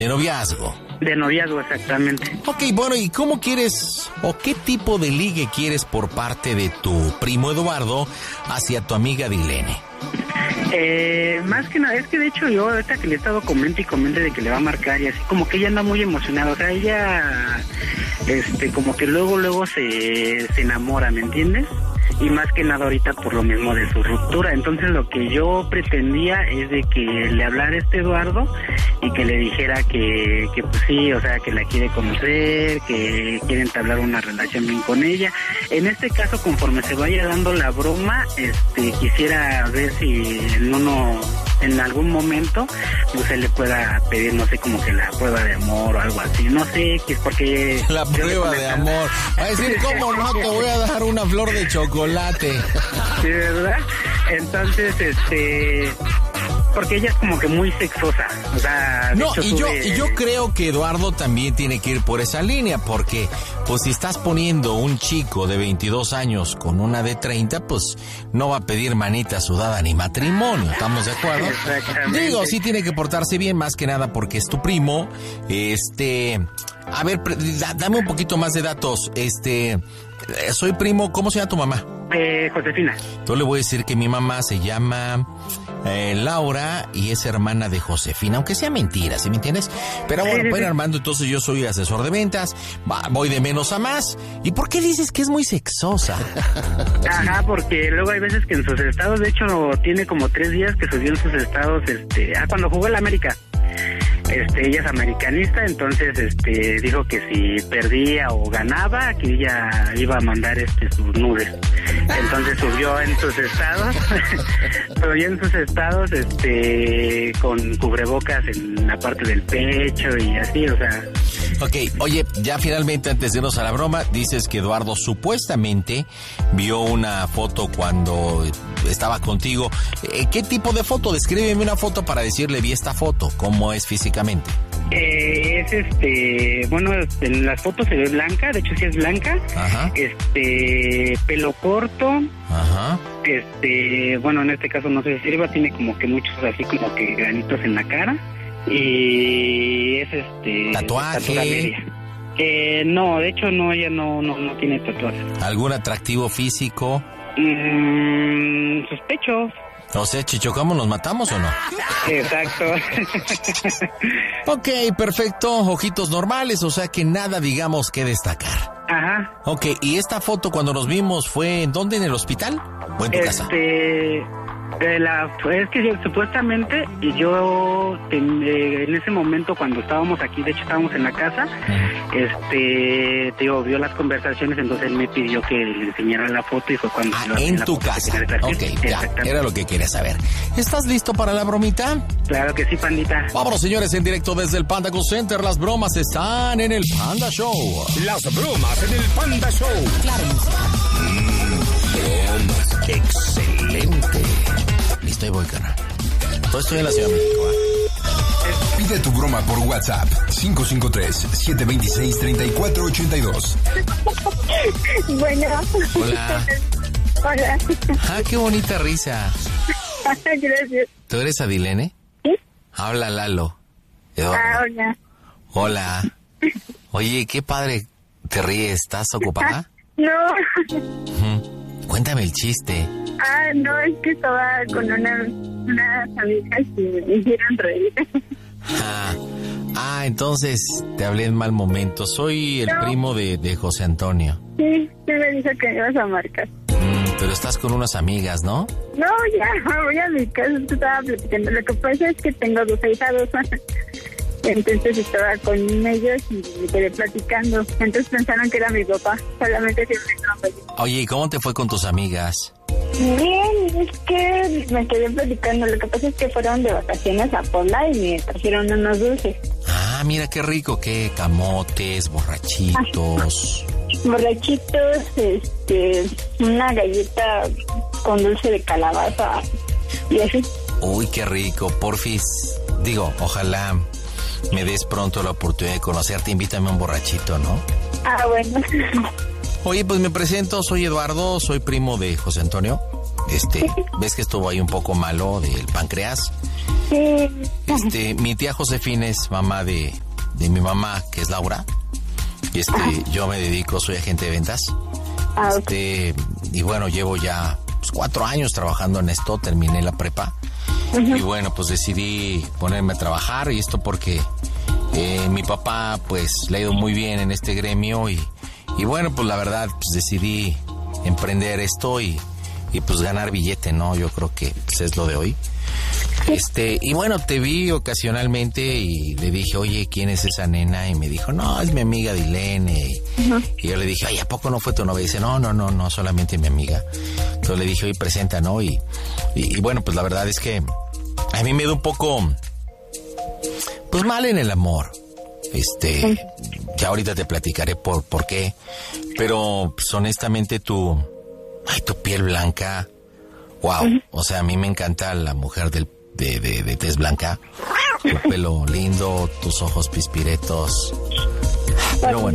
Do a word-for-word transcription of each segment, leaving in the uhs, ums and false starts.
De noviazgo. De noviazgo, exactamente. Ok, bueno, ¿y cómo quieres o qué tipo de ligue quieres por parte de tu primo Eduardo hacia tu amiga Dilene? Eh, más que nada, es que de hecho yo ahorita que le he estado comente y comente de que le va a marcar y así como que ella anda muy emocionada, o sea, ella, este, como que luego, luego se, se enamora, ¿me entiendes? Y más que nada ahorita por lo mismo de su ruptura. Entonces lo que yo pretendía es de que le hablara a este Eduardo y que le dijera que, que pues sí, o sea, que la quiere conocer, que quiere entablar una relación bien con ella. En este caso, conforme se vaya dando la broma, este, quisiera ver si en uno, en algún momento, pues se le pueda pedir, no sé, como que la prueba de amor o algo así. No sé, que es porque... La prueba de amor. Va a decir, ¿cómo no? Te voy a dar una flor de chocolate. Sí, ¿verdad? Entonces, este... porque ella es como que muy sexosa. O sea, no, hecho, y yo, sube... y yo creo que Eduardo también tiene que ir por esa línea, porque pues si estás poniendo un chico de veintidós años con una de treinta, pues no va a pedir manita sudada ni matrimonio, ¿estamos de acuerdo? Exactamente. Digo, sí tiene que portarse bien, más que nada porque es tu primo. Este, a ver, dame un poquito más de datos. Este, soy primo, ¿cómo se llama tu mamá? Eh, Josefina. Yo le voy a decir que mi mamá se llama eh, Laura y es hermana de Josefina, aunque sea mentira, ¿sí me entiendes? Pero bueno, pues Armando, entonces yo soy asesor de ventas, va, voy de menos a más. ¿Y por qué dices que es muy sexosa? Ajá, porque luego hay veces que en sus estados, de hecho tiene como tres días que subió en sus estados, este, ah, cuando jugó el América. Este, ella es americanista, entonces este dijo que si perdía o ganaba, que ella iba a mandar este sus nudes. Entonces subió en sus estados, subió en sus estados, este, con cubrebocas en la parte del pecho y así, o sea. Ok, oye, ya finalmente antes de irnos a la broma, dices que Eduardo supuestamente vio una foto cuando estaba contigo. ¿Qué tipo de foto? Descríbeme una foto para decirle, vi esta foto, ¿cómo es físicamente? Eh, es este, bueno, en las fotos se ve blanca, de hecho sí es blanca. Ajá. Este, pelo corto. Ajá. Este, bueno, en este caso no sé si sirva, tiene como que muchos así como que granitos en la cara. Y es este... ¿Tatuaje? Eh, no, de hecho no, ella no, no, no tiene tatuaje. ¿Algún atractivo físico? Mm, sospecho. O sea, Chichocamo, ¿nos matamos o no? Exacto. Ok, perfecto, ojitos normales, o sea que nada digamos que destacar. Ajá. Ok, ¿y esta foto cuando nos vimos fue en dónde? ¿En el hospital? ¿O en tu este... casa? Eh, la, es que yo, supuestamente yo ten, eh, en ese momento cuando estábamos aquí, de hecho estábamos en la casa, uh-huh. este, te digo, vio las conversaciones, entonces él me pidió que le enseñara la foto y fue cuando... Ah, en tu casa, ok, ya, era lo que quería saber. ¿Estás listo para la bromita? Claro que sí, pandita. Vámonos, señores, en directo desde el Panda Go Center, las bromas están en el Panda Show. Las bromas en el Panda Show. Claro. Mm, bromas, excelente. Listo, ahí voy, carnal. Todo estoy en la Ciudad de México, ¿eh? Pide tu broma por WhatsApp. cinco cinco tres, siete dos seis, tres cuatro ocho dos. Bueno. Hola. Hola. Ah, qué bonita risa. Gracias. ¿Tú eres Adilene? Sí. Habla Lalo. Eduardo. Ah, hola. Hola. Oye, qué padre te ríes. ¿Estás ocupada? No. Uh-huh. Cuéntame el chiste. Ah, no, es que estaba con una, unas amigas y me hicieron reír. Ah, ah, entonces te hablé en mal momento. Soy el no. primo de, de José Antonio. Sí, sí me dijo que me ibas a marcar. Mm, pero estás con unas amigas, ¿no? No, ya, voy a mi casa, te estaba platicando. Lo que pasa es que tengo dos ahijados. Entonces estaba con ellos y me quedé platicando. Entonces pensaron que era mi papá, solamente siempre nombre. Oye, ¿y cómo te fue con tus amigas? Bien, es que me quedé platicando. Lo que pasa es que fueron de vacaciones a Puebla y me trajeron unos dulces. Ah, mira qué rico, qué camotes, borrachitos. Borrachitos, este, una galleta con dulce de calabaza y así. Uy, qué rico, porfis. Digo, ojalá me des pronto la oportunidad de conocerte. Invítame a un borrachito, ¿no? Ah, bueno. Oye, pues me presento, soy Eduardo, soy primo de José Antonio. Este, ¿ves que estuvo ahí un poco malo del páncreas? Sí. Este, mi tía Josefina es mamá de, de mi mamá, que es Laura. Y este, Ajá. yo me dedico, soy agente de ventas. Ah, este, okay. Y bueno, llevo ya pues, cuatro años trabajando en esto, terminé la prepa. Uh-huh. Y bueno, pues decidí ponerme a trabajar, y esto porque eh, mi papá pues le ha ido muy bien en este gremio, y, y bueno, pues la verdad pues decidí emprender esto y, y pues ganar billete, ¿no? Yo creo que pues, es lo de hoy. Este, y bueno, te vi ocasionalmente y le dije, oye, ¿quién es esa nena? Y me dijo, no, es mi amiga Dilene. Uh-huh. Y yo le dije, oye, ¿a poco no fue tu novia? Y dice, no, no, no, no, solamente mi amiga. Entonces le dije, oye, presenta, ¿no? Y, y, y bueno, pues la verdad es que a mí me da un poco, pues mal en el amor. Este, ya ahorita te platicaré por, por qué. Pero, pues honestamente, tu, ay, tu piel blanca, wow. Uh-huh. O sea, a mí me encanta la mujer del De, de, de tez blanca, tu pelo lindo, tus ojos pispiretos. Pero bueno,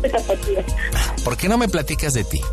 ¿por qué no me platicas de ti?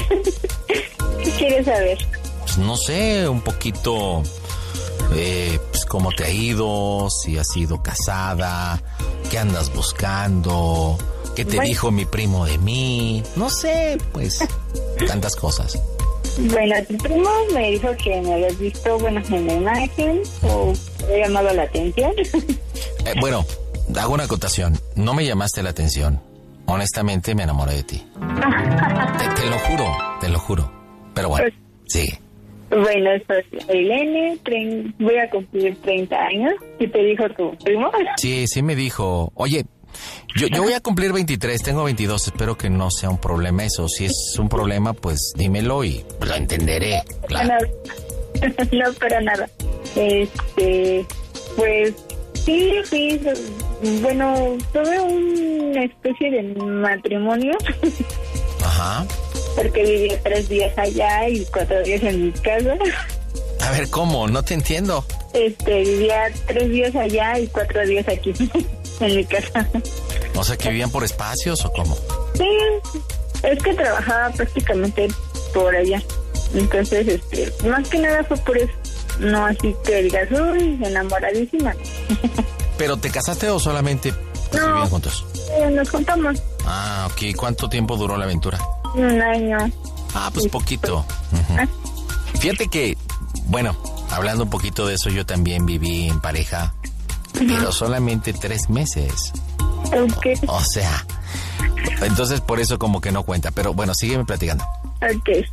¿Qué quieres saber? Pues no sé, un poquito, eh, pues cómo te ha ido, si has sido casada, qué andas buscando, qué te bueno. dijo mi primo de mí, no sé, pues tantas cosas. Bueno, tu primo me dijo que me habías visto, bueno, en la imagen, o me ha llamado la atención. Eh, bueno, hago una acotación. No me llamaste la atención. Honestamente, me enamoré de ti. te, te lo juro, te lo juro. Pero bueno, pues, sigue. Bueno, soy Irene, tre- voy a cumplir treinta años. ¿Qué te dijo tu primo? Sí, sí me dijo. Oye, Yo, yo voy a cumplir veintitrés, tengo veintidós, espero que no sea un problema eso. Si es un problema, pues dímelo y lo entenderé, claro. No, no, para nada. Este, pues sí, sí, bueno, tuve una especie de matrimonio. Ajá. Porque vivía tres días allá y cuatro días en mi casa. A ver, ¿cómo? No te entiendo. Este, vivía tres días allá y cuatro días aquí. En mi casa. O sea, ¿que vivían por espacios o cómo? Sí, es que trabajaba prácticamente por allá. Entonces, este, más que nada fue por eso. No así que digas, uy, enamoradísima. ¿Pero te casaste o solamente pues, no, vivían juntos? Eh, nos juntamos. Ah, ok. ¿Cuánto tiempo duró la aventura? Un año. Ah, pues poquito. Uh-huh. ¿Ah? Fíjate que, bueno, hablando un poquito de eso, yo también viví en pareja. Pero solamente tres meses. Okay. O, o sea, entonces por eso como que no cuenta. Pero bueno, sígueme platicando. Ok.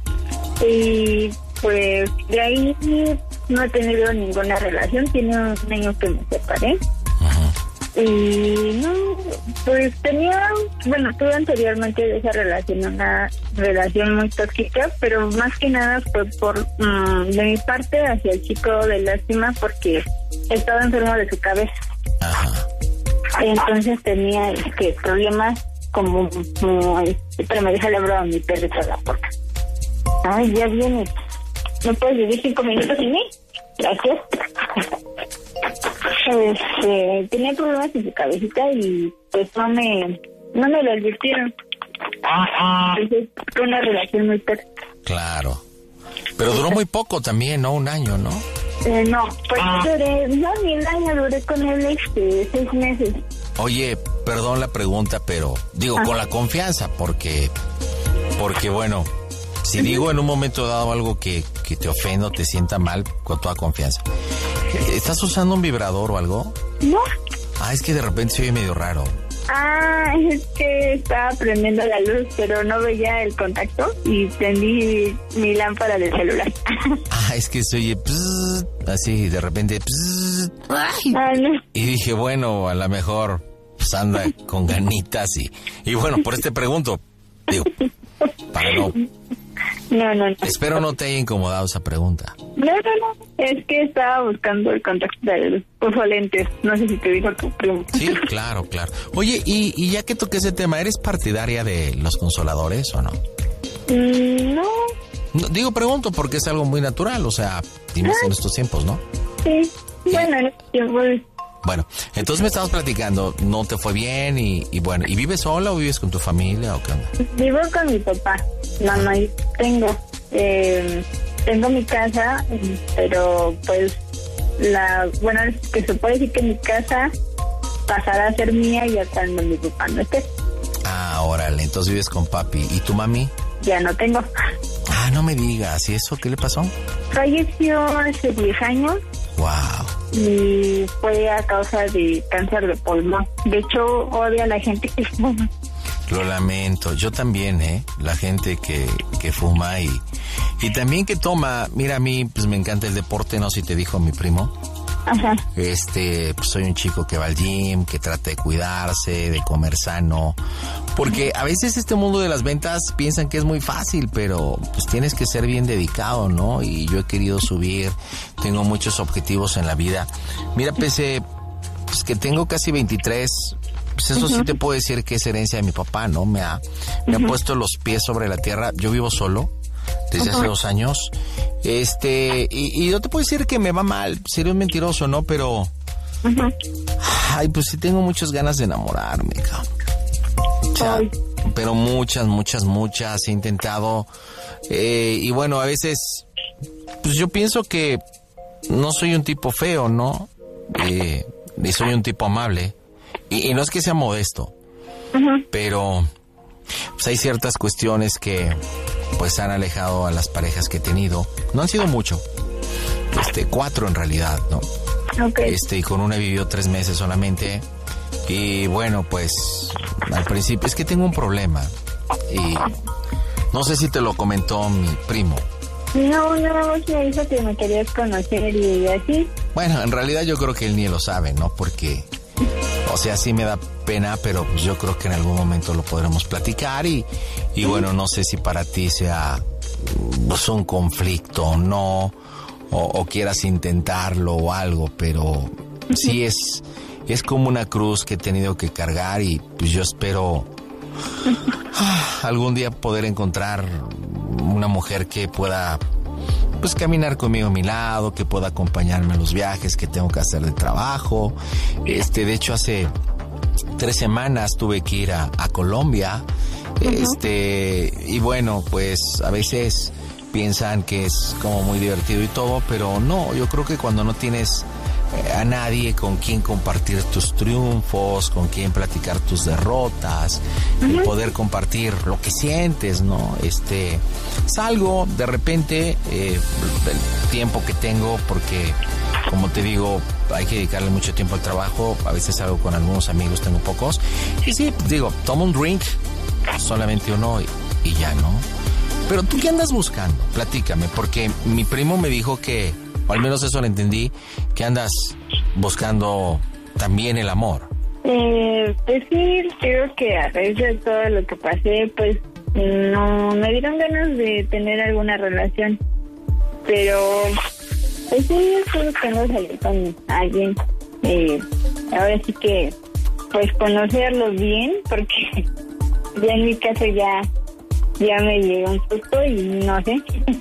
Y pues de ahí no he tenido ninguna relación. Tiene un año que me separé. Uh-huh. Y no, pues tenía, bueno, tuve anteriormente de esa relación una relación muy tóxica, pero más que nada fue por um, de mi parte hacia el chico de lástima, porque estaba enfermo de su cabeza. Ajá. Entonces tenía este, problemas como, como pero me deja la broma mi perrito a la puerta. Ay, ya viene. ¿No puedes vivir cinco minutos sin mí? Gracias. Este, tenía problemas en su cabecita y pues no me, no me lo advirtieron. Entonces fue una relación muy tóxica. Claro. Pero duró muy poco también, ¿no? Un año, ¿no? Eh, no, pues duré, no, ni el año, duré con él este, seis meses. Oye, perdón la pregunta, pero digo, ah. con la confianza, porque, porque bueno, si digo en un momento dado algo que, que te ofenda o te sienta mal, con toda confianza. ¿Estás usando un vibrador o algo? No. Ah, es que de repente se oye medio raro. Ah, es que estaba prendiendo la luz, pero no veía el contacto y prendí mi lámpara del celular. Ah, es que se oye pss, así, de repente pss, ay. Ah, no. Y dije, bueno, a lo mejor pues anda con ganitas y, y bueno, por este pregunto, digo, para no... No, no, no. Espero no te haya incomodado esa pregunta. No, no, no. Es que estaba buscando el contacto del puso lentes. No sé si te dijo tu primo. Sí, claro, claro. Oye, y, y ya que toqué ese tema, ¿eres partidaria de los consoladores o no? Mm, no. no. Digo, pregunto porque es algo muy natural, o sea, dime en estos tiempos, ¿no? Sí, y, bueno, en estos tiempos... Bueno, entonces me estabas platicando, no te fue bien y, y bueno, ¿y vives sola o vives con tu familia o qué onda? Vivo con mi papá, mamá y tengo, eh, tengo mi casa, pero pues la, bueno, que se puede decir que mi casa pasará a ser mía ya cuando mi papá no esté. Ah, órale, entonces vives con papi. ¿Y tu mami? Ya no tengo. Ah, no me digas, ¿y eso qué le pasó? Falleció hace diez años. Wow. Y fue a causa de cáncer de pulmón. De hecho, odia a la gente que fuma. Lo lamento, yo también, ¿eh? La gente que, que fuma y, y también que toma. Mira, a mí pues me encanta el deporte, no sé si te dijo mi primo. Ajá. Este, pues soy un chico que va al gym, que trata de cuidarse, de comer sano. Porque a veces este mundo de las ventas piensan que es muy fácil, pero pues tienes que ser bien dedicado, ¿no? Y yo he querido subir, tengo muchos objetivos en la vida. Mira, pese pues que tengo casi veintitrés, pues eso uh-huh. sí te puedo decir que es herencia de mi papá, ¿no? Me ha, me uh-huh. ha puesto los pies sobre la tierra. Yo vivo solo desde uh-huh. hace dos años. Este, y, y yo te puedo decir que me va mal, sería un mentiroso, ¿no? Pero, uh-huh. ay, pues sí tengo muchas ganas de enamorarme, cabrón. O sea, pero muchas, muchas, muchas he intentado. Eh, y bueno, a veces, pues yo pienso que no soy un tipo feo, ¿no? Eh, y soy un tipo amable. Y, y no es que sea modesto, uh-huh. pero pues hay ciertas cuestiones que pues han alejado a las parejas que he tenido. No han sido mucho, este, cuatro en realidad, ¿no? Okay. Este, y con una he vivido tres meses solamente. Y bueno, pues al principio es que tengo un problema y no sé si te lo comentó mi primo. No, no, me dijo que me querías conocer y así. Bueno, en realidad yo creo que él ni lo sabe, ¿no? Porque, o sea, sí me da pena, pero pues yo creo que en algún momento lo podremos platicar y, y bueno, no sé si para ti sea pues, un conflicto o no, o, o quieras intentarlo o algo, pero sí es, es como una cruz que he tenido que cargar y pues yo espero ah, algún día poder encontrar una mujer que pueda pues caminar conmigo a mi lado, que pueda acompañarme en los viajes que tengo que hacer de trabajo. Este, de hecho, hace tres semanas tuve que ir a, a Colombia. Uh-huh. Este, y bueno, pues a veces piensan que es como muy divertido y todo, pero no, yo creo que cuando no tienes eh, a nadie con quien compartir tus triunfos, con quien platicar tus derrotas, uh-huh. el poder compartir lo que sientes, ¿no? Este, salgo de repente, eh, el tiempo que tengo, porque como te digo, hay que dedicarle mucho tiempo al trabajo, a veces salgo con algunos amigos, tengo pocos, y sí, digo, tomo un drink, solamente uno y, y ya, ¿no? Pero ¿tú qué andas buscando? Platícame, porque mi primo me dijo que, o al menos eso lo entendí, que andas buscando también el amor. Eh, pues sí, creo que a raíz de todo lo que pasé, pues no me dieron ganas de tener alguna relación. Pero, pues sí, estoy buscando salir con alguien. Eh, ahora sí que, pues conocerlo bien, porque ya en mi caso ya... Ya me llegó un susto y no sé.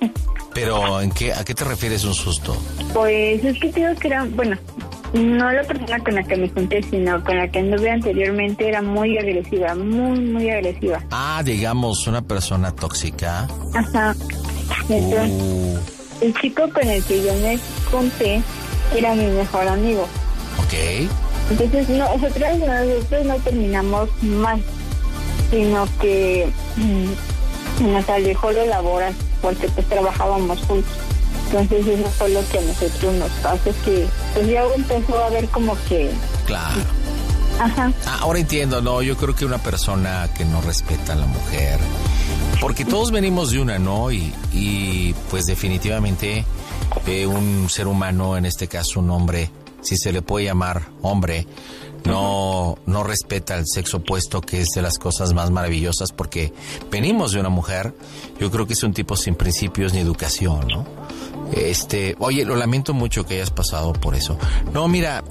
¿Pero en qué, a qué te refieres un susto? Pues es que digo que era, bueno, no la persona con la que me junté, sino con la que anduve anteriormente era muy agresiva, muy, muy agresiva. Ah, digamos, una persona tóxica. Ajá. Entonces, uh. el chico con el que yo me junté era mi mejor amigo. Ok. Entonces, no, nosotros, nosotros no terminamos mal, sino que... Mmm, nos alejó de laboral porque pues trabajábamos juntos. Entonces eso fue lo que a nosotros nos pasó, que pues ya empezó a ver como que... Claro. Ajá. Ah, ahora entiendo, no, yo creo que una persona que no respeta a la mujer, porque todos venimos de una, ¿no? Y, y pues definitivamente eh, un ser humano, en este caso un hombre, si se le puede llamar hombre, no, no respeta el sexo opuesto, que es de las cosas más maravillosas, porque venimos de una mujer. Yo creo que es un tipo sin principios ni educación, ¿no? Este, oye, lo lamento mucho que hayas pasado por eso. No, mira,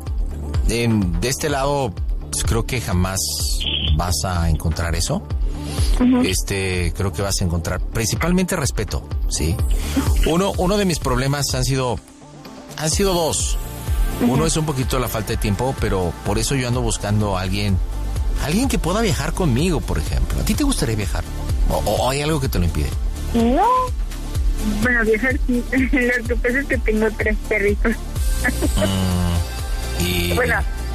en, de este lado, pues, creo que jamás vas a encontrar eso. Uh-huh. Este, creo que vas a encontrar principalmente respeto, ¿sí? Uno, uno de mis problemas han sido, han sido dos. Uno es un poquito la falta de tiempo, pero por eso yo ando buscando a alguien, alguien que pueda viajar conmigo, por ejemplo. ¿A ti te gustaría viajar? ¿O, o hay algo que te lo impide? No. Bueno, viajar sí. Lo que pasa es que tengo tres perritos. Mm, y... Bueno,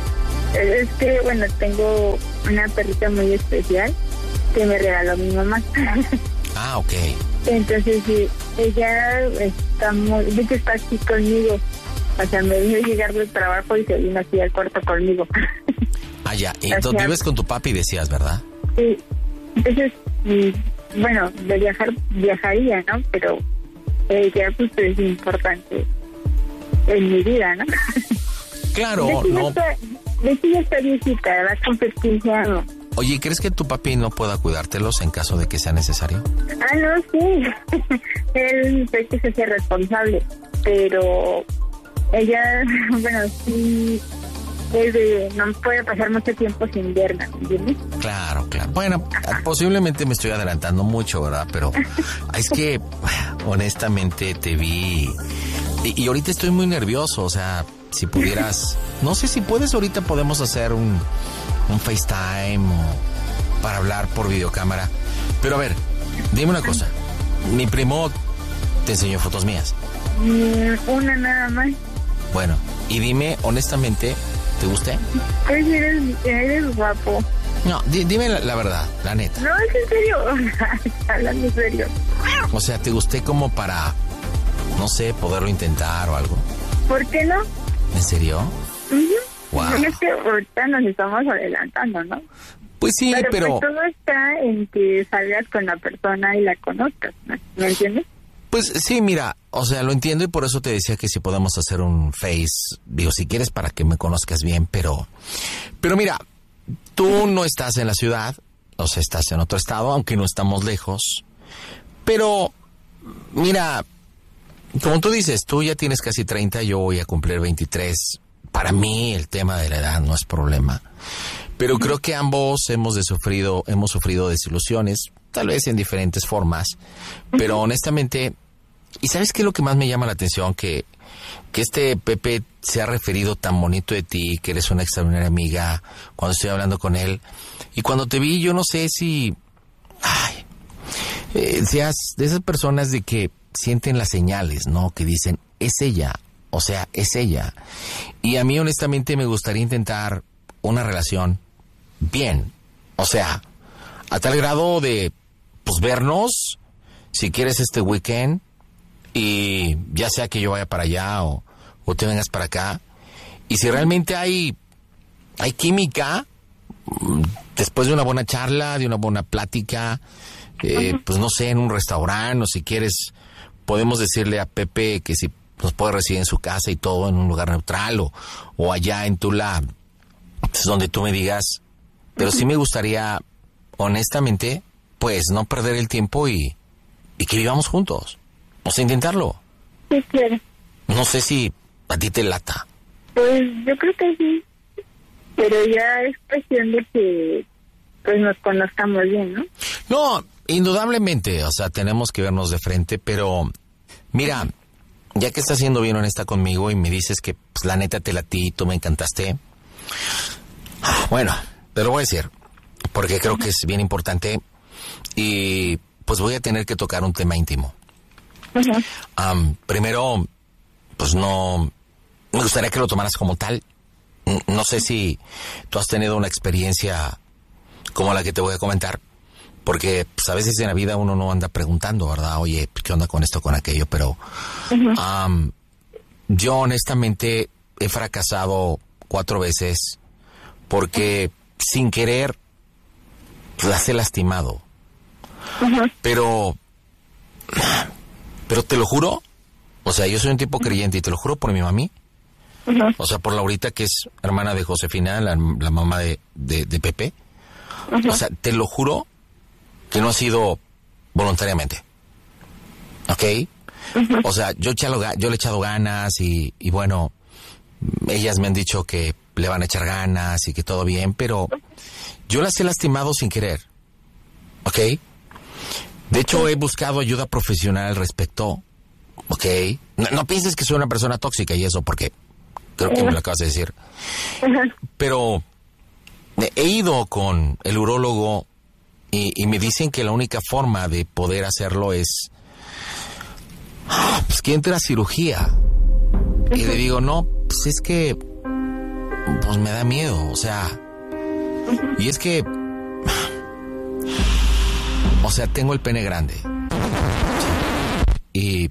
es que, bueno, tengo una perrita muy especial que me regaló mi mamá. Ah, ok. Entonces, sí, ella está muy... De hecho, está aquí conmigo. O sea, me vino a llegar del trabajo y se vino aquí al cuarto conmigo. Ah, ya. Y entonces vives con tu papi, decías, ¿verdad? Sí. Entonces, bueno, de viajar, viajaría, ¿no? Pero ella, pues, es importante en mi vida, ¿no? Claro, de no. Está, de hecho, ya está viejita, va con quince años. Oye, ¿crees que tu papi no pueda cuidártelos en caso de que sea necesario? Ah, no, sí. Él cree que se hace responsable, pero ella, bueno, sí, es de, no puede pasar mucho tiempo sin verla, ¿entiendes? Claro, claro. Bueno, posiblemente me estoy adelantando mucho, ¿verdad? Pero es que, honestamente, te vi... Y, y ahorita estoy muy nervioso, o sea, si pudieras... No sé si puedes, ahorita podemos hacer un, un FaceTime o para hablar por videocámara. Pero a ver, dime una cosa. Mi primo te enseñó fotos mías. Una nada más. Bueno, y dime, honestamente, ¿te gusté? Pues eres, eres guapo. No, di, dime la, la verdad, la neta. No, es en serio. Hablando en serio. O sea, ¿te gusté como para, no sé, poderlo intentar o algo? ¿Por qué no? ¿En serio? Uh-huh. Wow. Es que ahorita nos estamos adelantando, ¿no? Pues sí, pero... pero... Pues todo está en que salgas con la persona y la conozcas, ¿no? ¿Me entiendes? Pues sí, mira, o sea, lo entiendo y por eso te decía que si podemos hacer un face, digo, si quieres para que me conozcas bien, pero... Pero mira, tú no estás en la ciudad, o sea, estás en otro estado, aunque no estamos lejos, pero, mira, como tú dices, tú ya tienes casi treinta, yo voy a cumplir veintitrés. Para mí el tema de la edad no es problema, pero creo que ambos hemos de sufrido, hemos sufrido desilusiones, tal vez en diferentes formas, pero honestamente, ¿y sabes qué es lo que más me llama la atención? Que, que este Pepe se ha referido tan bonito de ti, que eres una extraordinaria amiga, cuando estoy hablando con él, y cuando te vi yo no sé si, ay, eh, seas de esas personas de que sienten las señales, ¿no? Que dicen, es ella. O sea, es ella. Y a mí, honestamente, me gustaría intentar una relación bien. O sea, a tal grado de, pues, vernos, si quieres, este weekend, y ya sea que yo vaya para allá o, o te vengas para acá. Y si realmente hay, hay química, después de una buena charla, de una buena plática, eh, pues, no sé, en un restaurante, o si quieres, podemos decirle a Pepe que si nos puede recibir en su casa y todo en un lugar neutral o, o allá en Tula, pues donde tú me digas. Pero sí me gustaría, honestamente, pues no perder el tiempo y, y que vivamos juntos. O sea, intentarlo. Sí, claro. No sé si a ti te lata. Pues yo creo que sí. Pero ya es cuestión de que pues nos conozcamos bien, ¿no? No, indudablemente, o sea, tenemos que vernos de frente, pero mira, ya que estás siendo bien honesta conmigo y me dices que pues, la neta te latí, tú me encantaste. Bueno, te lo voy a decir, porque creo que es bien importante y pues voy a tener que tocar un tema íntimo. Uh-huh. Um, primero, pues no, me gustaría que lo tomaras como tal. No sé si tú has tenido una experiencia como la que te voy a comentar, porque pues, a veces en la vida uno no anda preguntando, ¿verdad? Oye, ¿qué onda con esto, con aquello? Pero uh-huh. um, yo honestamente he fracasado cuatro veces porque sin querer las he lastimado. Uh-huh. Pero, pero te lo juro, o sea, yo soy un tipo creyente y te lo juro por mi mami. Uh-huh. O sea, por Laurita, que es hermana de Josefina, la, la mamá de, de, de Pepe. Uh-huh. O sea, te lo juro que no ha sido voluntariamente. ¿Ok? Uh-huh. O sea, yo, echalo, yo le he echado ganas y, y bueno, ellas me han dicho que le van a echar ganas y que todo bien, pero yo las he lastimado sin querer. ¿Ok? De hecho, he buscado ayuda profesional al respecto. ¿Ok? No, no pienses que soy una persona tóxica y eso, porque creo que me lo acabas de decir. Uh-huh. Pero he ido con el urólogo y, y me dicen que la única forma de poder hacerlo es pues que entre a cirugía. Y le digo, no, pues es que, pues me da miedo, o sea, y es que, o sea, tengo el pene grande. Y,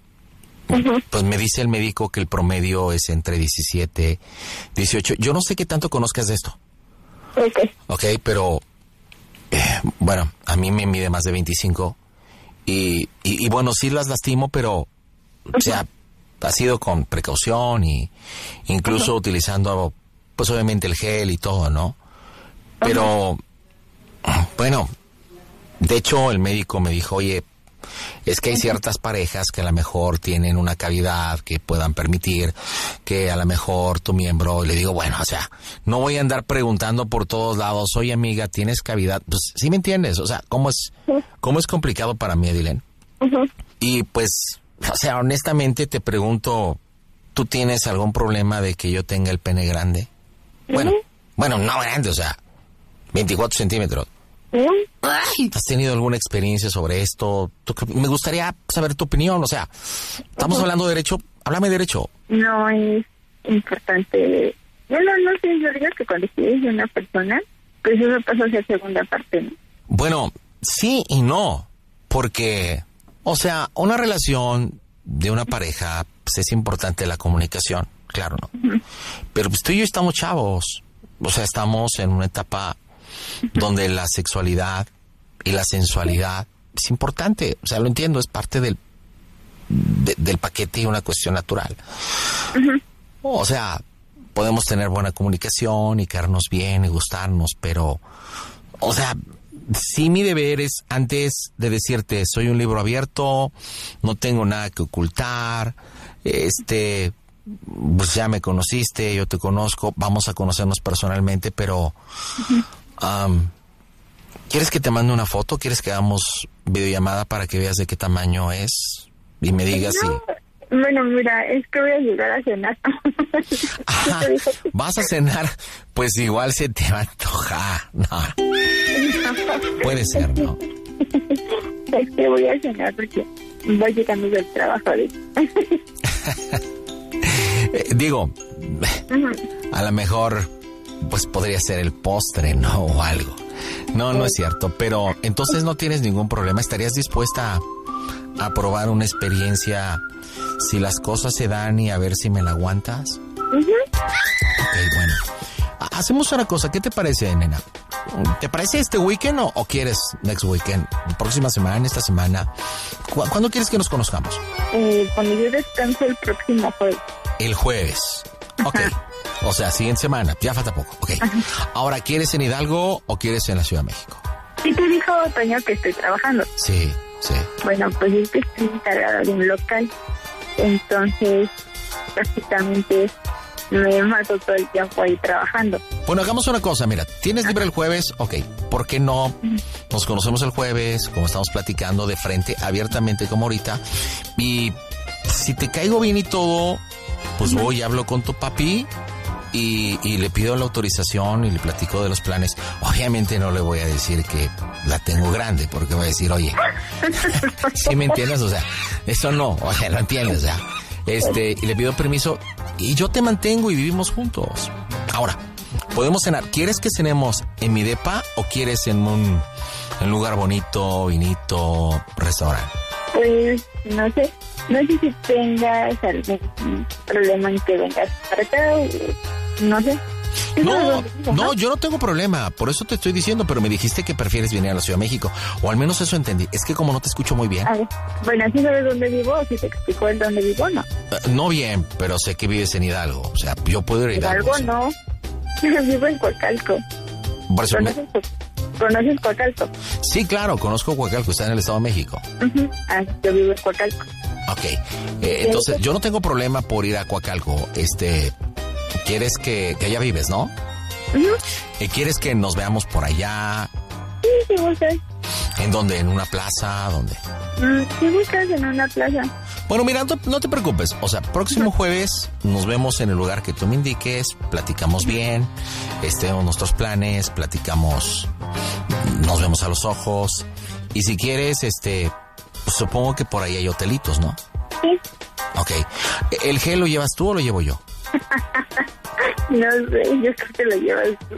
pues me dice el médico que el promedio es entre diecisiete, dieciocho. Yo no sé qué tanto conozcas de esto. Ok. Ok, pero, eh, bueno, a mí me mide más de veinticinco. Y, y, y bueno, sí las lastimo, pero, o sea, ha sido con precaución y incluso uh-huh. utilizando, pues obviamente el gel y todo, ¿no? Pero, uh-huh. bueno, de hecho el médico me dijo, oye, es que hay ciertas parejas que a lo mejor tienen una cavidad que puedan permitir que a lo mejor tu miembro, y le digo, bueno, o sea, no voy a andar preguntando por todos lados, oye amiga, ¿tienes cavidad? Pues sí me entiendes, o sea, ¿cómo es, cómo es complicado para mí, Edilene? Uh-huh. Y pues, o sea, honestamente te pregunto, ¿tú tienes algún problema de que yo tenga el pene grande? Uh-huh. Bueno, bueno, no grande, o sea, veinticuatro centímetros. Ay, ¿has tenido alguna experiencia sobre esto? Me gustaría saber tu opinión, o sea, estamos hablando de derecho, háblame de derecho. No es importante. Bueno, no sé, yo digo que cuando quieres de una persona, pues eso pasa hacia segunda parte, ¿no? Bueno, sí y no, porque, o sea, una relación de una pareja, pues es importante la comunicación, claro, ¿no? Uh-huh. Pero pues tú y yo estamos chavos, o sea, estamos en una etapa donde la sexualidad y la sensualidad es importante, o sea, lo entiendo, es parte del de, del paquete y una cuestión natural. Uh-huh. O sea, podemos tener buena comunicación y quedarnos bien y gustarnos, pero, o sea, sí mi deber es, antes de decirte, soy un libro abierto, no tengo nada que ocultar, este, pues ya me conociste, yo te conozco, vamos a conocernos personalmente, pero... Uh-huh. Um, ¿Quieres que te mande una foto? ¿Quieres que hagamos videollamada para que veas de qué tamaño es? Y me digas no, si... Bueno, mira, es que voy a llegar a cenar. Ah, ¿vas a cenar? Pues igual se te va a antojar. No. Puede ser, ¿no? Es que voy a cenar porque voy llegando del trabajo. eh, digo, uh-huh. a lo mejor... pues podría ser el postre, ¿no? O algo. No, no es cierto, pero entonces no tienes ningún problema. ¿Estarías dispuesta a, a probar una experiencia si las cosas se dan y a ver si me la aguantas? Uh-huh. Ok, bueno. Hacemos una cosa, ¿qué te parece, nena? ¿Te parece este weekend o, o quieres next weekend? ¿Próxima semana, esta semana? ¿Cu- ¿Cuándo quieres que nos conozcamos? Eh, cuando yo descanso el próximo jueves. El jueves. Ok. Ajá. O sea, siguiente semana, ya falta poco. Ok. Ajá. Ahora, ¿quieres en Hidalgo o quieres en la Ciudad de México? Sí, te dijo Toño que estoy trabajando. Sí, sí. Bueno, pues es que estoy encargada de un local. Entonces, prácticamente me mato todo el tiempo ahí trabajando. Bueno, hagamos una cosa, mira, ¿tienes libre el jueves? Ok, ¿por qué no? Nos conocemos el jueves, como estamos platicando de frente, abiertamente como ahorita. Y si te caigo bien y todo, pues voy y hablo con tu papi. Y, y le pido la autorización y le platico de los planes. Obviamente no le voy a decir que la tengo grande, porque voy a decir, oye, ¿sí me entiendes? O sea, eso no, oye, no entiendes, o sea, este, y le pido permiso y yo te mantengo y vivimos juntos. Ahora, podemos cenar. ¿Quieres que cenemos en mi depa o quieres en un, en un lugar bonito, vinito, restaurante? Pues, no sé, no sé si tengas algún problema en que vengas para acá. No sé. No, no, yo no tengo problema, por eso te estoy diciendo, pero me dijiste que prefieres venir a la Ciudad de México, o al menos eso entendí. Es que como no te escucho muy bien. A ver, bueno, ¿sí sabes dónde vivo o si te explico el dónde vivo no? Uh, no bien, pero sé que vives en Hidalgo, o sea, yo puedo ir a Hidalgo. Hidalgo no, vivo en Coacalco. ¿Conoces, me... ¿Conoces Coacalco? Sí, claro, conozco Coacalco, está en el Estado de México. Uh-huh. Ah, yo vivo en Coacalco. Ok, eh, entonces yo no tengo problema por ir a Coacalco, este... ¿Quieres que, que allá vives, no? Uh-huh. ¿Quieres que nos veamos por allá? Sí, sí, gustas. ¿En dónde? ¿En una plaza? ¿Dónde? Mm, sí, gustas en una plaza. Bueno, mira, no, no te preocupes. O sea, próximo jueves nos vemos en el lugar que tú me indiques, platicamos bien, este, nuestros planes, platicamos, nos vemos a los ojos. Y si quieres, este, pues supongo que por ahí hay hotelitos, ¿no? Sí. Ok. ¿El gel lo llevas tú o lo llevo yo? No sé, yo creo que lo llevas tú.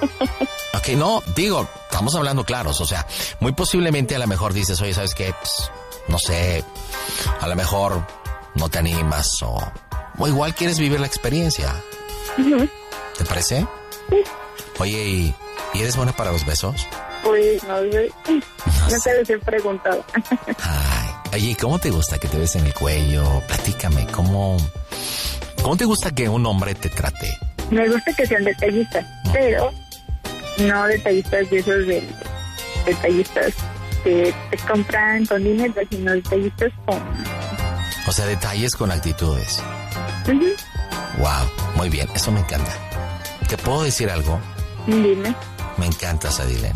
Ok, no, digo, estamos hablando claros, o sea, muy posiblemente a lo mejor dices, oye, ¿sabes qué? Pues, no sé, a lo mejor no te animas o, o igual quieres vivir la experiencia. Uh-huh. ¿Te parece? Sí. Oye, ¿y, ¿y eres buena para los besos? Pues no sé, no, no te los he preguntado. Ay, oye, ¿cómo te gusta que te besen el cuello? Platícame, ¿cómo, ¿cómo te gusta que un hombre te trate? Me gusta que sean detallistas, uh-huh. pero no detallistas de esos de, detallistas que te compran con dinero, sino detallistas con... O sea, detalles con actitudes. Uh-huh. Wow, muy bien, eso me encanta. ¿Te puedo decir algo? Dime. Me encantas, Adilén.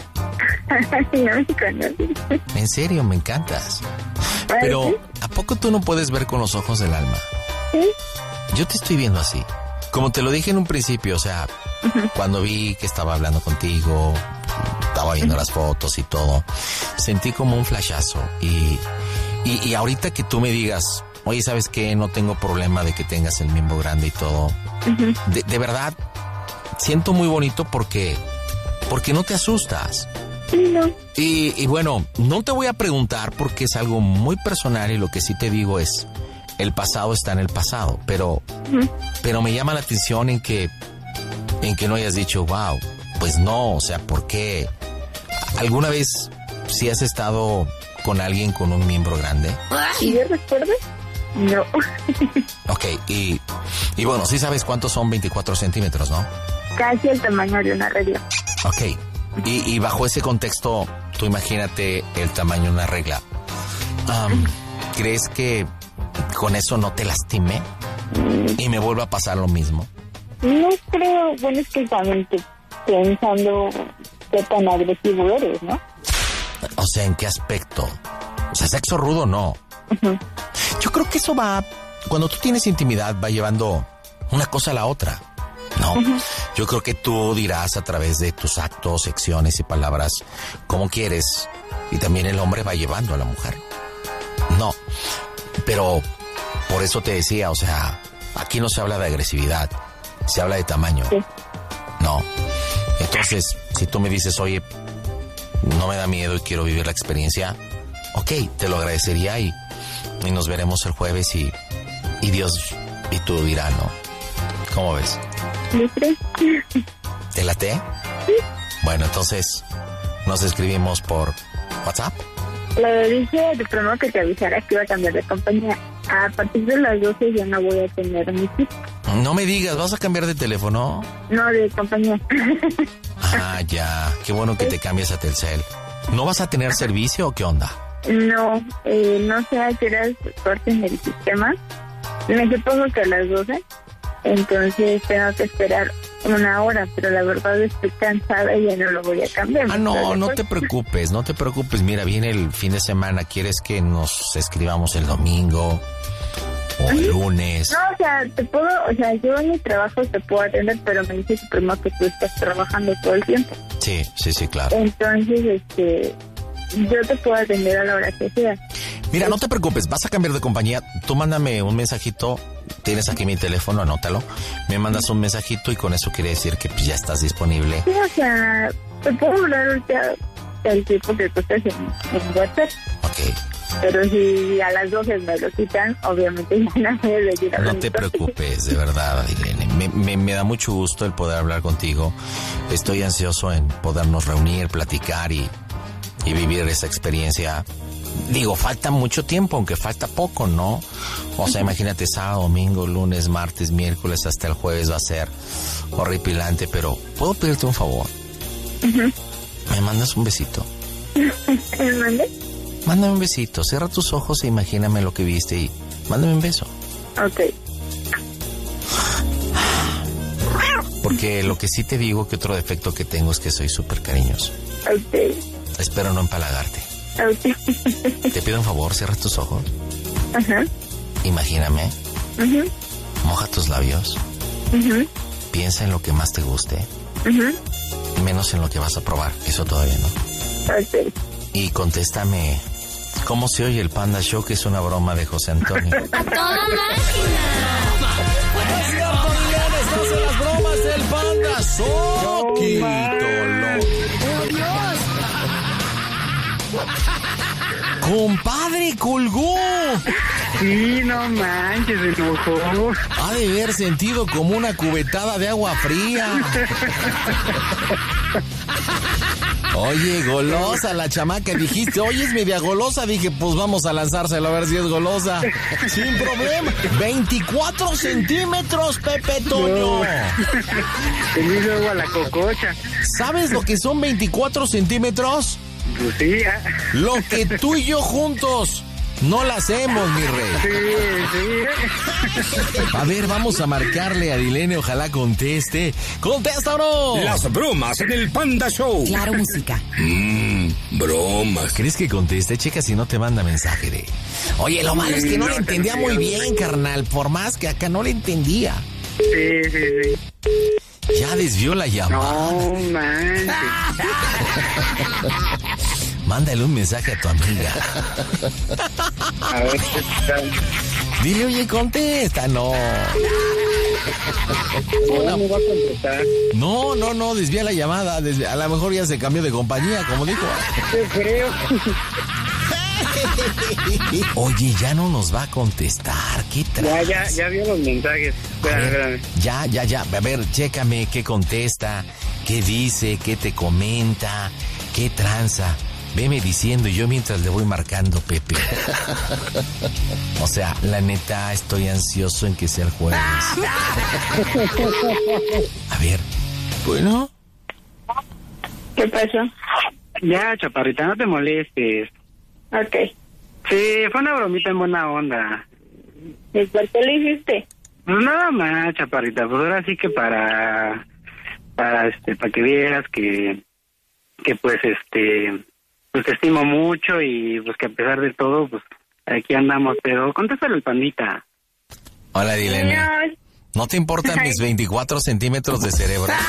No me conoces. En serio, me encantas. Pero, ¿a poco tú no puedes ver con los ojos del alma? Sí. Yo te estoy viendo así. Como te lo dije en un principio, o sea, uh-huh. cuando vi que estaba hablando contigo, estaba viendo uh-huh. las fotos y todo, sentí como un flashazo. Y, y, y ahorita que tú me digas, oye, ¿sabes qué? No tengo problema de que tengas el miembro grande y todo. Uh-huh. De, de verdad, siento muy bonito porque, porque no te asustas. No. Y, y bueno, no te voy a preguntar porque es algo muy personal y lo que sí te digo es, el pasado está en el pasado, pero, uh-huh. pero me llama la atención en que, en que no hayas dicho, wow, pues no, o sea, ¿por qué? ¿Alguna vez si has estado con alguien con un miembro grande? ¿Y yo recuerdo? No. Ok, y, y bueno, sí sabes cuántos son veinticuatro centímetros, ¿no? Casi el tamaño de una regla. Ok, y, y bajo ese contexto, tú imagínate el tamaño de una regla. Um, ¿Crees que con eso no te lastime y me vuelva a pasar lo mismo? No creo, bueno, es que también te, pensando qué tan agresivo eres, ¿no? O sea, ¿en qué aspecto? O sea, sexo rudo, no. Uh-huh. Yo creo que eso va, cuando tú tienes intimidad, va llevando una cosa a la otra, ¿no? Uh-huh. Yo creo que tú dirás a través de tus actos, acciones y palabras cómo quieres, y también el hombre va llevando a la mujer. No, pero por eso te decía, o sea, aquí no se habla de agresividad, se habla de tamaño. Sí. No. Entonces, si tú me dices, oye, no me da miedo y quiero vivir la experiencia, ok, te lo agradecería y, y nos veremos el jueves y, y Dios y tú dirás, ¿no? ¿Cómo ves? ¿Sí? ¿Te late? Sí. Bueno, entonces, nos escribimos por WhatsApp. Le dije de pronto que te avisara que iba a cambiar de compañía. A partir de las doce ya no voy a tener mi chip. No me digas, ¿vas a cambiar de teléfono? No, de compañía. Ah, ya. Qué bueno que te cambies a Telcel. ¿No vas a tener servicio o qué onda? No, eh, no sé a qué horas corten el sistema. Me supongo que a las doce. Entonces tengo que esperar una hora, pero la verdad estoy cansada y ya no lo voy a cambiar. Ah, no, no te preocupes, no te preocupes. Mira, viene el fin de semana. ¿Quieres que nos escribamos el domingo o el lunes? No, o sea, te puedo, o sea, yo en mi trabajo te puedo atender, pero me dice primero que tú estás trabajando todo el tiempo. Sí, sí, sí, claro. Entonces, este, yo te puedo atender a la hora que sea. Mira, no te preocupes, vas a cambiar de compañía. Tú mándame un mensajito. Tienes aquí mi teléfono, anótalo. Me mandas un mensajito y con eso quiere decir que pues, ya estás disponible. Sí, o sea, te puedo hablar ahorita el tiempo que tú estás en, en WhatsApp. Ok. Pero si a las doce me lo quitan, obviamente ya no me voy a decir. No te preocupes, de verdad, Irene. Me, me, me da mucho gusto el poder hablar contigo. Estoy ansioso en podernos reunir, platicar y, y vivir esa experiencia. Digo, falta mucho tiempo, aunque falta poco, ¿no? O sea, imagínate sábado, domingo, lunes, martes, miércoles, hasta el jueves va a ser horripilante, pero ¿puedo pedirte un favor? Uh-huh. ¿Me mandas un besito? ¿Me mandas? Mándame un besito, cierra tus ojos e imagíname lo que viste y mándame un beso. Ok. Porque lo que sí te digo, que otro defecto que tengo es que soy súper cariñoso. Ok. Espero no empalagarte. Okay. Te pido un favor, cierra tus ojos. Ajá. Uh-huh. Imagíname. Uh-huh. Moja tus labios. Uh-huh. Piensa en lo que más te guste. Uh-huh. Menos en lo que vas a probar. Eso todavía no. Okay. Y contéstame ¿Cómo se oye el Panda Show? Que es una broma de José Antonio. ¡A toda máquina! Es cierto, Dilene, estás en las bromas del Panda. Soquito, ¡Oh, Dios! ¡Compadre, colgó! Sí, no manches, se enojó. Ha de haber sentido como una cubetada de agua fría. Oye, golosa la chamaca, dijiste, oye, es media golosa, dije, pues vamos a lanzárselo a ver si es golosa. Sin problema. veinticuatro centímetros, Pepe Toño. Se me hizo agua la cococha. ¿Sabes lo que son veinticuatro centímetros? Pues sí, ah. Lo que tú y yo juntos no la hacemos, mi rey. Sí, sí. A ver, vamos a marcarle a Dilene, ojalá conteste. ¡Contesta, bro! Las bromas en el Panda Show. Claro, música. Mmm, bromas. ¿Crees que conteste? Checa si no te manda mensaje de... Oye, lo malo es que no le entendía muy bien, carnal. Por más que acá no le entendía. Sí, sí, sí. Ya desvió la llamada. No manches. Mándale un mensaje a tu amiga. A ver, ¿qué tal? Dile, oye, contesta. No. No me va a contestar. No, no, no, desvía la llamada. Desvía. A lo mejor ya se cambió de compañía, como dijo. Yo creo. Oye, ya no nos va a contestar. ¿Qué Ya, traes? ya, ya vio los mensajes. A Espérame, ver, espérame. ya, ya, ya. A ver, chécame qué contesta, qué dice, qué te comenta, qué tranza. Veme diciendo y yo mientras le voy marcando, Pepe. O sea, la neta, estoy ansioso en que sea el jueves. A ver, bueno. ¿Qué pasó? Ya, chaparrita, no te molestes. Ok. Sí, fue una bromita en buena onda. ¿Y por qué lo hiciste? Pues nada más, chaparrita, pues ahora sí que para, para este, para que vieras que, que pues este, pues te estimo mucho y pues que a pesar de todo, pues aquí andamos, pero contéstale el Pandita. Hola, Dilene. No, ¿No te importan mis veinticuatro centímetros de cerebro?